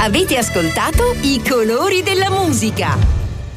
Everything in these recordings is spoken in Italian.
Avete ascoltato I colori della musica.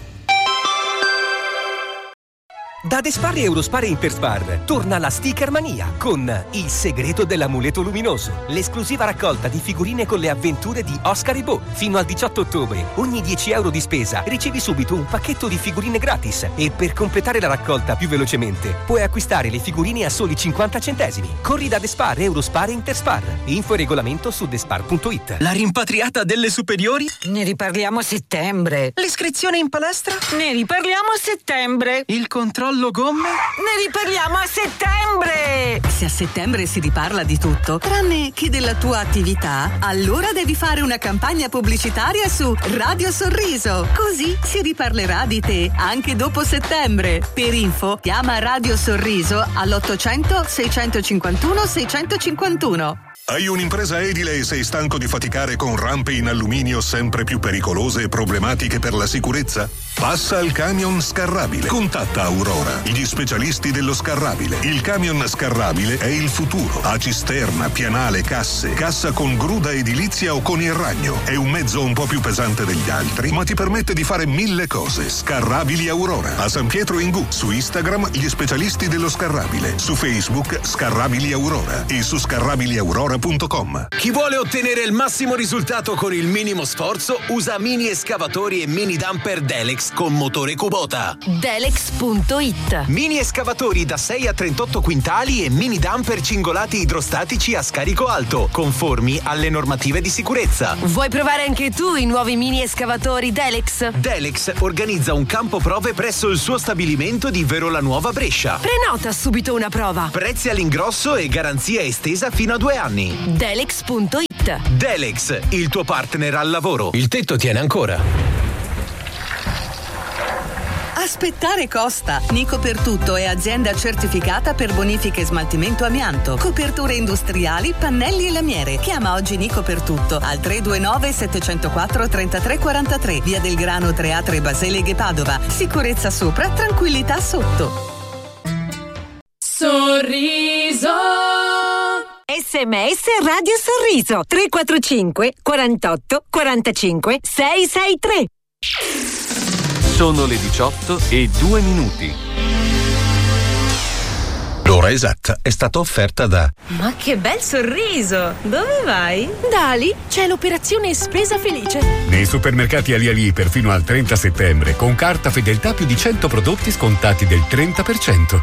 Da Despar e Eurospar e Interspar torna la Sticker Mania con Il segreto dell'amuleto luminoso, l'esclusiva raccolta di figurine con le avventure di Oscar e Bo. Fino al 18 ottobre, ogni 10 euro di spesa ricevi subito un pacchetto di figurine gratis e per completare la raccolta più velocemente puoi acquistare le figurine a soli 50 centesimi. Corri da Despar, Eurospar e Interspar. Info e regolamento su despar.it. La rimpatriata delle superiori? Ne riparliamo a settembre. L'iscrizione in palestra? Ne riparliamo a settembre. Il controllo gomme? Ne riparliamo a settembre! Se a settembre si riparla di tutto, tranne che della tua attività, allora devi fare una campagna pubblicitaria su Radio Sorriso. Così si riparlerà di te anche dopo settembre. Per info, chiama Radio Sorriso all'800 651 651. Hai un'impresa edile e sei stanco di faticare con rampe in alluminio sempre più pericolose e problematiche per la sicurezza? Passa al camion scarrabile. Contatta Aurora, gli specialisti dello scarrabile. Il camion scarrabile è il futuro. Ha cisterna, pianale, casse, cassa con gruda edilizia o con il ragno. È un mezzo un po' più pesante degli altri, ma ti permette di fare 1000 cose. Scarrabili Aurora. A San Pietro in Gu. Su Instagram, gli specialisti dello scarrabile. Su Facebook, Scarrabili Aurora. E su scarrabiliaurora.com. Chi vuole ottenere il massimo risultato con il minimo sforzo usa mini escavatori e mini dumper Delex con motore Kubota. Delex.it. Mini escavatori da 6 a 38 quintali e mini dumper cingolati idrostatici a scarico alto, conformi alle normative di sicurezza. Vuoi provare anche tu i nuovi mini escavatori Delex? Delex organizza un campo prove presso il suo stabilimento di Verola Nuova Brescia. Prenota subito una prova. Prezzi all'ingrosso e garanzia estesa fino a 2 anni. Delex.it. Delex, il tuo partner al lavoro. Il tetto tiene ancora. Aspettare costa. Nico per tutto è azienda certificata per bonifica e smaltimento amianto, coperture industriali, pannelli e lamiere. Chiama oggi Nico per tutto al 329 704 3343, via del Grano 3A3 Baseleghe Padova. Sicurezza sopra, tranquillità sotto. Sorriso. SMS Radio Sorriso 345 48 45 663. Sono le 18:02. L'ora esatta è stata offerta da... Ma che bel sorriso! Dove vai? Da Ali c'è l'operazione Spesa Felice. Nei supermercati Ali perfino al 30 settembre con carta fedeltà più di 100 prodotti scontati del 30%.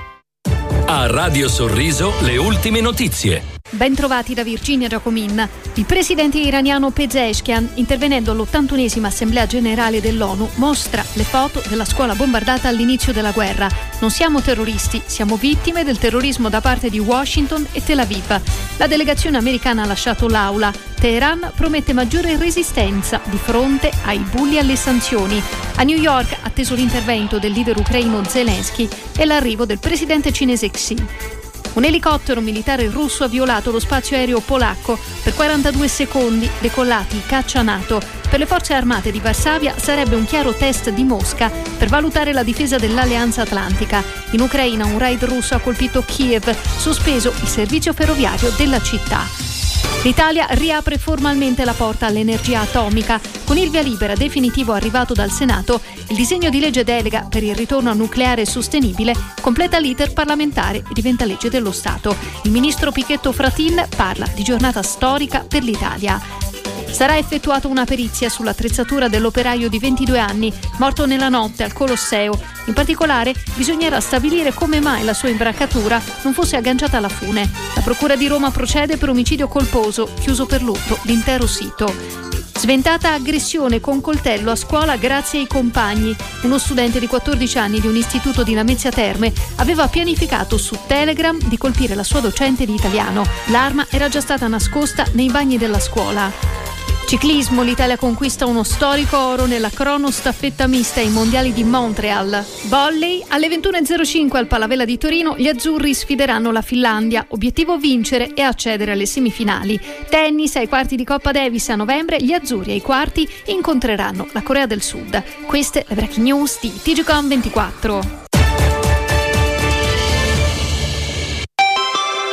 A Radio Sorriso le ultime notizie. Ben trovati da Virginia Giacomin. Il presidente iraniano Pezeshkian, intervenendo all'81esima Assemblea Generale dell'ONU, mostra le foto della scuola bombardata all'inizio della guerra. Non siamo terroristi, siamo vittime del terrorismo da parte di Washington e Tel Aviv. La delegazione americana ha lasciato l'aula. Teheran promette maggiore resistenza di fronte ai bulli e alle sanzioni. A New York, atteso l'intervento del leader ucraino Zelensky e l'arrivo del presidente cinese Xi. Un elicottero militare russo ha violato lo spazio aereo polacco. Per 42 secondi decollati i caccia NATO. Per le forze armate di Varsavia sarebbe un chiaro test di Mosca per valutare la difesa dell'Alleanza Atlantica. In Ucraina un raid russo ha colpito Kiev, sospeso il servizio ferroviario della città. L'Italia riapre formalmente la porta all'energia atomica. Con il via libera definitivo arrivato dal Senato, il disegno di legge delega per il ritorno al nucleare sostenibile completa l'iter parlamentare e diventa legge dello Stato. Il ministro Pichetto Fratin parla di giornata storica per l'Italia. Sarà effettuata una perizia sull'attrezzatura dell'operaio di 22 anni, morto nella notte al Colosseo. In particolare, bisognerà stabilire come mai la sua imbracatura non fosse agganciata alla fune. La Procura di Roma procede per omicidio colposo, chiuso per lutto l'intero sito. Sventata aggressione con coltello a scuola grazie ai compagni. Uno studente di 14 anni di un istituto di Lamezia Terme aveva pianificato su Telegram di colpire la sua docente di italiano. L'arma era già stata nascosta nei bagni della scuola. Ciclismo, l'Italia conquista uno storico oro nella cronostaffetta mista ai mondiali di Montreal. Volley, alle 21.05 al Palavella di Torino, gli azzurri sfideranno la Finlandia. Obiettivo vincere e accedere alle semifinali. Tennis, ai quarti di Coppa Davis a novembre, gli azzurri ai quarti incontreranno la Corea del Sud. Queste le breaking news di TGcom 24.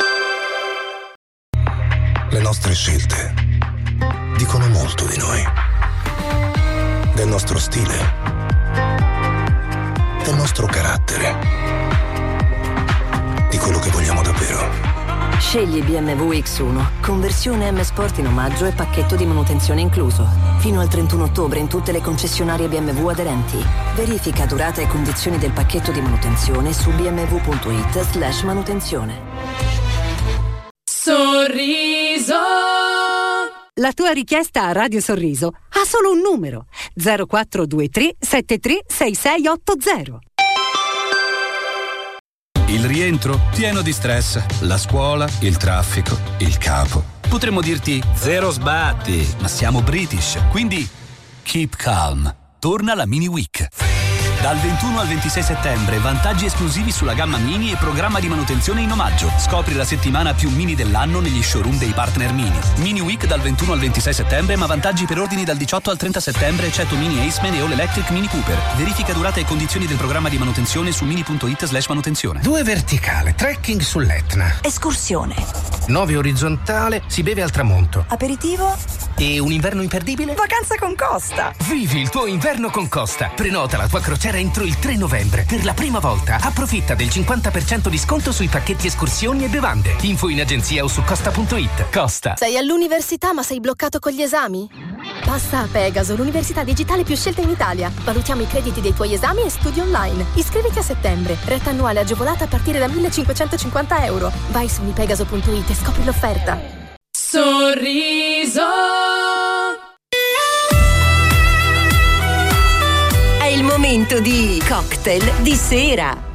Le nostre scelte dicono molto di noi. nostro stile, del nostro carattere, di quello che vogliamo davvero. Scegli BMW X1, conversione M Sport in omaggio e pacchetto di manutenzione incluso. Fino al 31 ottobre in tutte le concessionarie BMW aderenti. Verifica durata e condizioni del pacchetto di manutenzione su bmw.it/manutenzione. Sorriso. La tua richiesta a Radio Sorriso ha solo un numero: 0423 73 6680. Il rientro pieno di stress, la scuola, il traffico, il capo. Potremmo dirti zero sbatti, ma siamo British, quindi keep calm. Torna la Mini Week. Dal 21 al 26 settembre, vantaggi esclusivi sulla gamma Mini e programma di manutenzione in omaggio. Scopri la settimana più Mini dell'anno negli showroom dei partner Mini. Mini Week dal 21 al 26 settembre, ma vantaggi per ordini dal 18 al 30 settembre, eccetto Mini Aceman e All Electric Mini Cooper. Verifica durata e condizioni del programma di manutenzione su mini.it/manutenzione. 2 verticale, trekking sull'Etna. Escursione. 9 orizzontale, si beve al tramonto. Aperitivo. E un inverno imperdibile? Vacanza con Costa. Vivi il tuo inverno con Costa. Prenota la tua crociera entro il 3 novembre. Per la prima volta approfitta del 50% di sconto sui pacchetti escursioni e bevande. Info in agenzia o su costa.it. Costa. Sei all'università ma sei bloccato con gli esami? Passa a Pegaso, l'università digitale più scelta in Italia. Valutiamo i crediti dei tuoi esami e studi online. Iscriviti a settembre. Retta annuale agevolata a partire da €1.550. Vai su unipegaso.it e scopri l'offerta. Sorriso. È il momento di cocktail di sera.